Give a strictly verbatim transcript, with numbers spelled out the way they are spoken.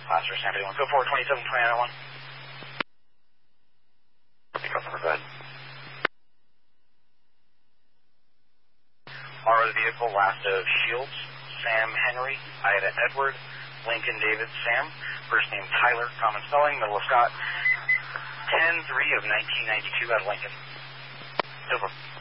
Oscar, San Diego, go forward, twenty-seven twenty-nine oh one. Customer, go ahead. R O the vehicle, last of Shields, Sam Henry, Ida Edward, Lincoln David Sam, first name Tyler, common spelling, middle of Scott, ten three of nineteen ninety-two out of Lincoln. Over.